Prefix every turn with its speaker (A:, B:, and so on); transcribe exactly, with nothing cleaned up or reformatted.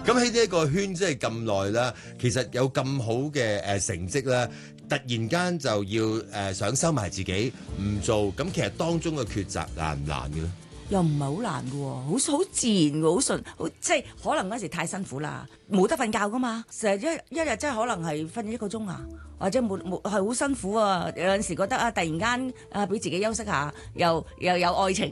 A: 咁喺呢一個圈即係咁耐啦，其實有咁好嘅誒成績啦，突然間就要誒、呃、想收埋自己唔做，咁其實當中嘅抉擇難唔難嘅咧？
B: 又唔係好難嘅喎，好好自然嘅，好順，好即係可能嗰時太辛苦啦，冇得瞓覺噶嘛，成日一一日真係可能係瞓一個鐘啊，或者冇冇係好辛苦啊，有陣時覺得啊，突然間啊俾自己休息下，又又有愛情。